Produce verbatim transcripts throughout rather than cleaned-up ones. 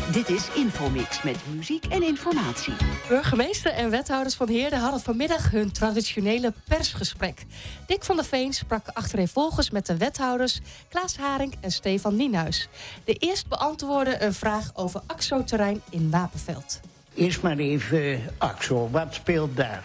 Dit is Infomix met muziek en informatie. Burgemeester en wethouders van Heerden hadden vanmiddag hun traditionele persgesprek. Dick van der Veen sprak achtereenvolgens met de wethouders Klaas Haring en Stefan Nienhuis. De eerst beantwoordde een vraag over AXO-terrein in Wapenveld. Eerst maar even AXO, wat speelt daar?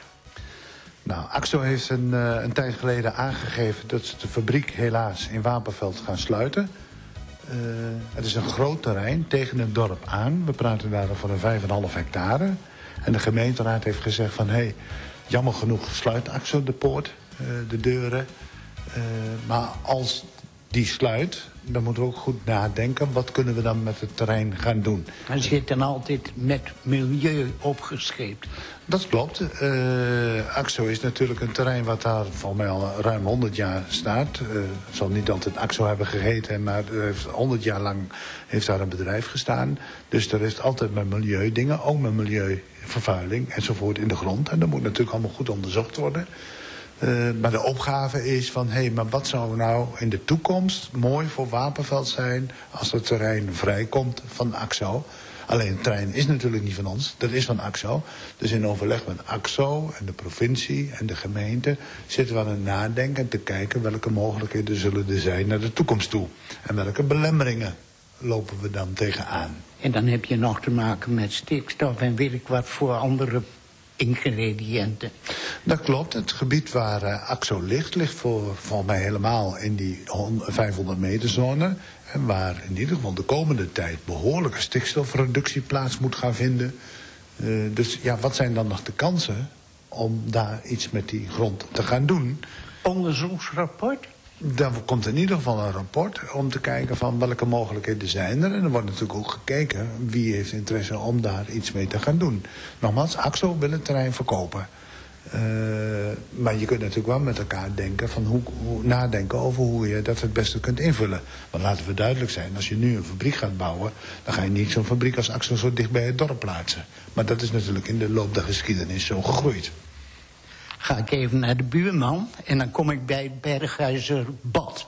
Nou, AXO heeft een, uh, een tijd geleden aangegeven dat ze de fabriek helaas in Wapenveld gaan sluiten. Uh, het is een groot terrein tegen het dorp aan. We praten daar over een vijf komma vijf hectare. En de gemeenteraad heeft gezegd van... hé, hey, jammer genoeg sluit AXO de poort, uh, de deuren. Uh, maar als die sluit, dan moeten we ook goed nadenken... wat kunnen we dan met het terrein gaan doen. Hij zit dan altijd met milieu opgescheept. Dat klopt. Uh, AXO is natuurlijk een terrein wat daar volgens mij al ruim honderd jaar staat. Uh, het zal niet altijd AXO hebben geheten, maar honderd jaar lang heeft daar een bedrijf gestaan. Dus er is altijd met milieudingen, ook met milieuvervuiling enzovoort in de grond. En dat moet natuurlijk allemaal goed onderzocht worden. Uh, maar de opgave is van, hé, hey, maar wat zou nou in de toekomst mooi voor Wapenveld zijn als het terrein vrijkomt van AXO? Alleen het terrein is natuurlijk niet van ons, dat is van AXO. Dus in overleg met AXO en de provincie en de gemeente zitten we aan het nadenken en te kijken welke mogelijkheden zullen er zijn naar de toekomst toe. En welke belemmeringen lopen we dan tegenaan. En dan heb je nog te maken met stikstof en weet ik wat voor andere ingrediënten. Dat klopt. Het gebied waar uh, AXO ligt, ligt voor, volgens mij helemaal in die vijfhonderd meter zone. En waar in ieder geval de komende tijd behoorlijke stikstofreductie plaats moet gaan vinden. Uh, dus ja, wat zijn dan nog de kansen om daar iets met die grond te gaan doen? Onderzoeksrapport? Dan komt in ieder geval een rapport om te kijken van welke mogelijkheden zijn er. En er wordt natuurlijk ook gekeken wie heeft interesse om daar iets mee te gaan doen. Nogmaals, AXO wil het terrein verkopen. Uh, maar je kunt natuurlijk wel met elkaar denken van hoe, hoe, nadenken over hoe je dat het beste kunt invullen. Want laten we duidelijk zijn, als je nu een fabriek gaat bouwen, dan ga je niet zo'n fabriek als AXO zo dicht bij het dorp plaatsen. Maar dat is natuurlijk in de loop der geschiedenis zo gegroeid. Ga ik even naar de buurman en dan kom ik bij het Berghuizerbad.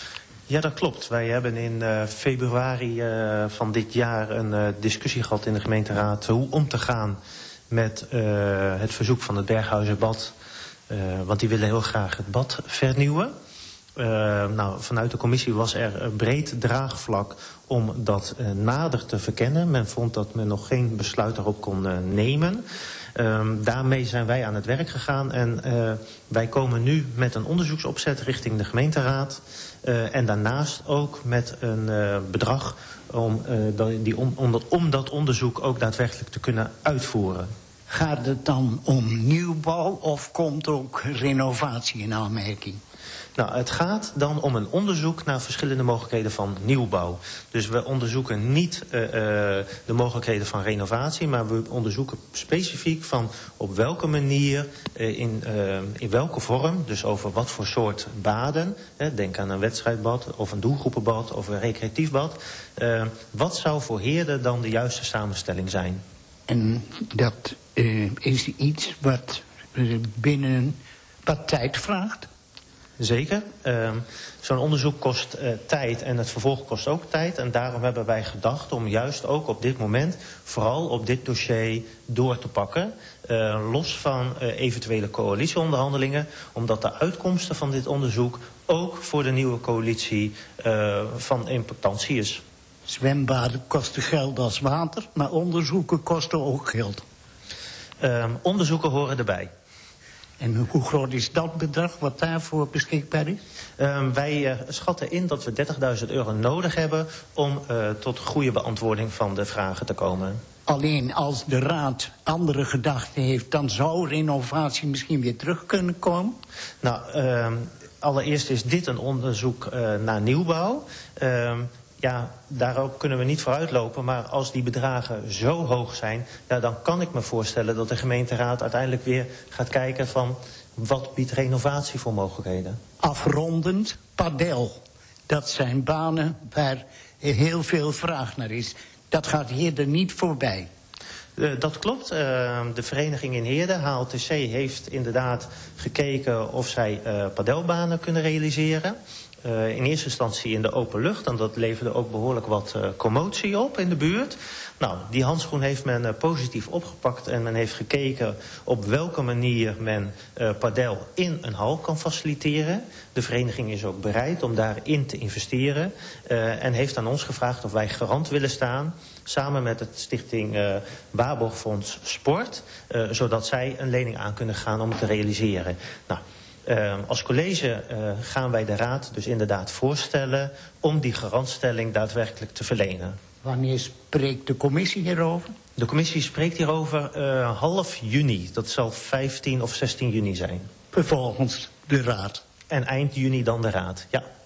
Ja, dat klopt. Wij hebben in uh, februari uh, van dit jaar een uh, discussie gehad in de gemeenteraad hoe om te gaan met uh, het verzoek van het Berghuizerbad. Uh, want die willen heel graag het bad vernieuwen. Uh, nou, vanuit de commissie was er een breed draagvlak om dat uh, nader te verkennen. Men vond dat men nog geen besluit daarop kon uh, nemen. Um, daarmee zijn wij aan het werk gegaan en uh, wij komen nu met een onderzoeksopzet richting de gemeenteraad. Uh, en daarnaast ook met een uh, bedrag om, uh, die, om, om, dat, om dat onderzoek ook daadwerkelijk te kunnen uitvoeren. Gaat het dan om nieuwbouw of komt ook renovatie in aanmerking? Nou, het gaat dan om een onderzoek naar verschillende mogelijkheden van nieuwbouw. Dus we onderzoeken niet uh, uh, de mogelijkheden van renovatie, maar we onderzoeken specifiek van op welke manier, uh, in, uh, in welke vorm, dus over wat voor soort baden, hè, denk aan een wedstrijdbad of een doelgroepenbad of een recreatief bad, uh, wat zou voor Heerden dan de juiste samenstelling zijn? En dat uh, is iets wat uh, binnen wat tijd vraagt? Zeker. Uh, Zo'n onderzoek kost uh, tijd en het vervolg kost ook tijd. En daarom hebben wij gedacht om juist ook op dit moment vooral op dit dossier door te pakken. Uh, los van uh, eventuele coalitieonderhandelingen. Omdat de uitkomsten van dit onderzoek ook voor de nieuwe coalitie uh, van importantie is. Zwembaden kosten geld als water, maar onderzoeken kosten ook geld. Uh, onderzoeken horen erbij. En hoe groot is dat bedrag wat daarvoor beschikbaar is? Uh, wij uh, schatten in dat we dertigduizend euro nodig hebben om uh, tot goede beantwoording van de vragen te komen. Alleen als de raad andere gedachten heeft, dan zou renovatie misschien weer terug kunnen komen? Nou, uh, allereerst is dit een onderzoek uh, naar nieuwbouw. Uh, Ja, daarop kunnen we niet vooruitlopen. Maar als die bedragen zo hoog zijn, ja, dan kan ik me voorstellen dat de gemeenteraad uiteindelijk weer gaat kijken van wat biedt renovatie voor mogelijkheden. Afrondend, padel. Dat zijn banen waar heel veel vraag naar is. Dat gaat hier er niet voorbij. Uh, dat klopt. Uh, de vereniging in Heerden, H L T C, heeft inderdaad gekeken of zij uh, padelbanen kunnen realiseren. Uh, in eerste instantie in de open lucht. En dat leverde ook behoorlijk wat uh, commotie op in de buurt. Nou, die handschoen heeft men uh, positief opgepakt. En men heeft gekeken op welke manier men uh, padel in een hal kan faciliteren. De vereniging is ook bereid om daarin te investeren. Uh, en heeft aan ons gevraagd of wij garant willen staan. Samen met het stichting uh, Waarborgfonds Sport. Uh, zodat zij een lening aan kunnen gaan om het te realiseren. Nou, Uh, als college uh, gaan wij de raad dus inderdaad voorstellen om die garantstelling daadwerkelijk te verlenen. Wanneer spreekt de commissie hierover? De commissie spreekt hierover uh, half juni. Dat zal vijftien of zestien juni zijn. Vervolgens de raad. En eind juni dan de raad, ja.